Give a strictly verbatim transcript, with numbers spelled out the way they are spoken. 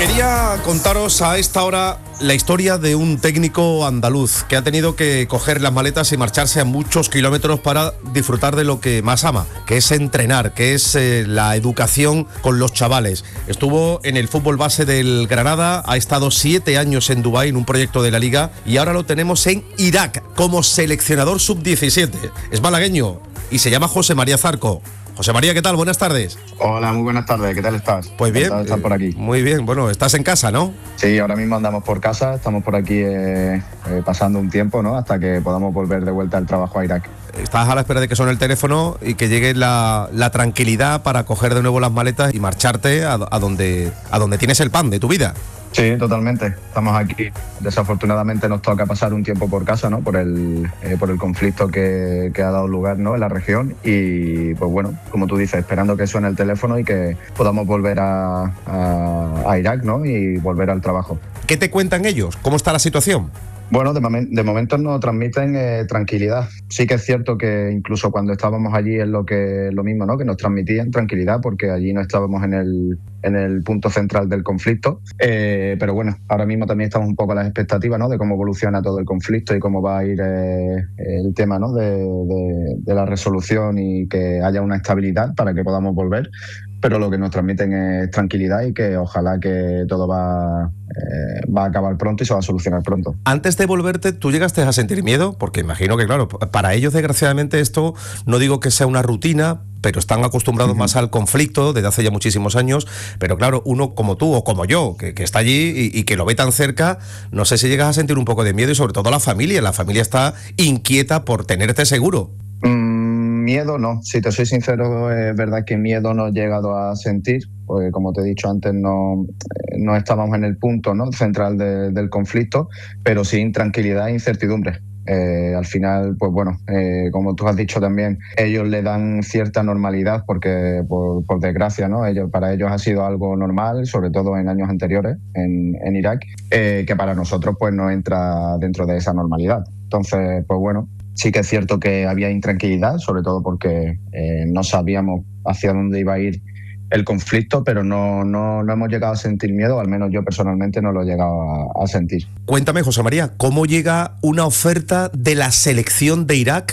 Quería contaros a esta hora la historia de un técnico andaluz que ha tenido que coger las maletas y marcharse a muchos kilómetros para disfrutar de lo que más ama, que es entrenar, que es eh, la educación con los chavales. Estuvo en el fútbol base del Granada, ha estado siete años en Dubái en un proyecto de la Liga y ahora lo tenemos en Irak como seleccionador sub diecisiete. Es malagueño y se llama José María Zarco. José María, ¿qué tal? Buenas tardes. Hola, muy buenas tardes. ¿Qué tal estás? Pues bien. Encantado de estar por aquí. Muy bien. Bueno, estás en casa, ¿no? Sí, ahora mismo andamos por casa. Estamos por aquí eh, eh, pasando un tiempo, ¿no? Hasta que podamos volver de vuelta al trabajo a Irak. Estás a la espera de que suene el teléfono y que llegue la, la tranquilidad para coger de nuevo las maletas y marcharte a, a, donde, a donde tienes el pan de tu vida. Sí, totalmente. Estamos aquí. Desafortunadamente nos toca pasar un tiempo por casa, ¿no? Por el, eh, por el conflicto que, que ha dado lugar, ¿no? En la región. Y pues bueno, como tú dices, esperando que suene el teléfono y que podamos volver a, a, a Irak, ¿no? Y volver al trabajo. ¿Qué te cuentan ellos? ¿Cómo está la situación? Bueno, de, momen- de momento nos transmiten eh, tranquilidad. Sí que es cierto que incluso cuando estábamos allí es lo que lo mismo, ¿no? Que nos transmitían tranquilidad porque allí no estábamos en el, en el punto central del conflicto. Eh, pero bueno, ahora mismo también estamos un poco a las expectativas, ¿no? De cómo evoluciona todo el conflicto y cómo va a ir eh, el tema, ¿no? De, de, de la resolución y que haya una estabilidad para que podamos volver. Pero lo que nos transmiten es tranquilidad y que ojalá que todo va, eh, va a acabar pronto y se va a solucionar pronto. Antes de volverte, ¿tú llegaste a sentir miedo? Porque imagino que, claro, para ellos, desgraciadamente, esto no digo que sea una rutina, pero están acostumbrados uh-huh. más al conflicto desde hace ya muchísimos años. Pero claro, uno como tú o como yo, que, que está allí y, y que lo ve tan cerca, no sé si llegas a sentir un poco de miedo y sobre todo la familia. La familia está inquieta por tenerte seguro. Miedo no, si te soy sincero, es verdad que miedo no he llegado a sentir, porque como te he dicho antes, no, no estábamos en el punto, ¿no? central de, del conflicto, pero sí intranquilidad e incertidumbre. Eh, al final, pues bueno, eh, como tú has dicho también, ellos le dan cierta normalidad porque, por, por desgracia, ¿no? Ellos, para ellos ha sido algo normal, sobre todo en años anteriores en, en Irak, eh, que para nosotros pues no entra dentro de esa normalidad. Entonces, pues bueno, sí que es cierto que había intranquilidad, sobre todo porque eh, no sabíamos hacia dónde iba a ir el conflicto, pero no, no, no hemos llegado a sentir miedo, al menos yo personalmente no lo he llegado a, a sentir. Cuéntame, José María, ¿cómo llega una oferta de la selección de Irak